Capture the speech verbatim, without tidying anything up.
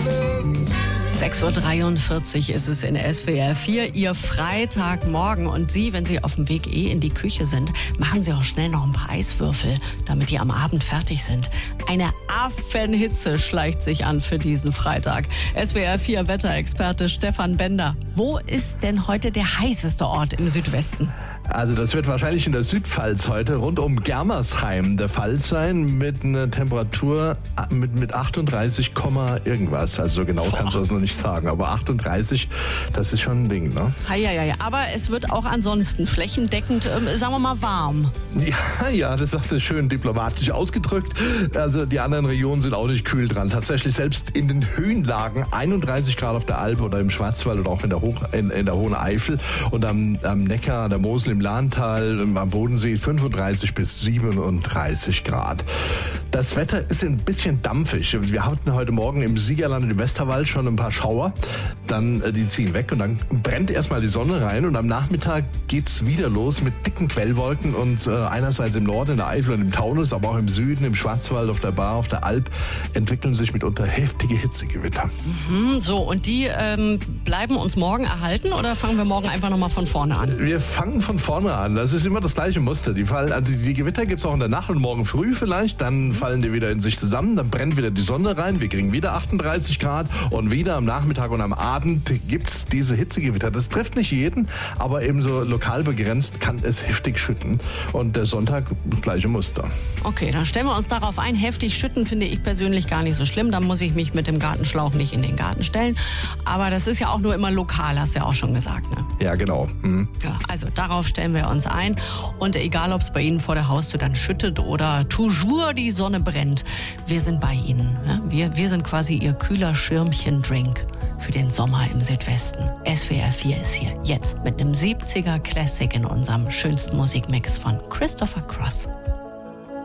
sechs Uhr dreiundvierzig ist es in S W R vier, Ihr Freitagmorgen. Und Sie, wenn Sie auf dem Weg eh in die Küche sind, machen Sie auch schnell noch ein paar Eiswürfel, damit die am Abend fertig sind. Eine Affenhitze schleicht sich an für diesen Freitag. S W R vier Wetterexperte Stefan Bender. Wo ist denn heute der heißeste Ort im Südwesten? Also das wird wahrscheinlich in der Südpfalz heute rund um Germersheim der Fall sein, mit einer Temperatur mit, mit achtunddreißig, irgendwas. Also so genau Boah. kannst du das noch nicht sagen, aber achtunddreißig, das ist schon ein Ding, ne? Ja, ja, ja. Aber es wird auch ansonsten flächendeckend, äh, sagen wir mal, warm. Ja, ja, das hast du schön diplomatisch ausgedrückt. Also die anderen Regionen sind auch nicht kühl dran. Tatsächlich selbst in den Höhenlagen einunddreißig Grad auf der Alp oder im Schwarzwald oder auch in der, Hoch, in, in der Hohen Eifel und am, am Neckar, der Mosel, im Lahntal, am Bodensee fünfunddreißig bis siebenunddreißig Grad. Das Wetter ist ein bisschen dampfig. Wir hatten heute Morgen im Siegerland und im Westerwald schon ein paar Schauer. Dann, die ziehen weg und dann brennt erstmal die Sonne rein und am Nachmittag geht's wieder los mit dicken Quellwolken und äh, einerseits im Norden, in der Eifel und im Taunus, aber auch im Süden, im Schwarzwald, auf der Bar, auf der Alp entwickeln sich mitunter heftige Hitzegewitter. Mhm, so, und die ähm, bleiben uns morgen erhalten oder fangen wir morgen einfach nochmal von vorne an? Wir fangen von vorne an. Das ist immer das gleiche Muster. Die fallen, also die Gewitter gibt's auch in der Nacht und morgen früh vielleicht. Dann fallen die wieder in sich zusammen. Dann brennt wieder die Sonne rein. Wir kriegen wieder achtunddreißig Grad und wieder am Nachmittag und am Abend gibt's diese Hitzegewitter. Das trifft nicht jeden, aber ebenso lokal begrenzt kann es heftig schütten. Und der Sonntag das gleiche Muster. Okay, dann stellen wir uns darauf ein. Heftig schütten finde ich persönlich gar nicht so schlimm. Da muss ich mich mit dem Gartenschlauch nicht in den Garten stellen. Aber das ist ja auch nur immer lokal, hast du ja auch schon gesagt, ne? Ja, genau. Mhm. Ja, also darauf stellen wir uns ein. Und egal, ob es bei Ihnen vor der Haustür dann schüttet oder toujours die Sonne brennt, wir sind bei Ihnen. Ja? Wir, wir sind quasi Ihr kühler Schirmchen-Drink für den Sommer im Südwesten. S W R vier ist hier jetzt mit einem siebziger Classic in unserem schönsten Musikmix von Christopher Cross.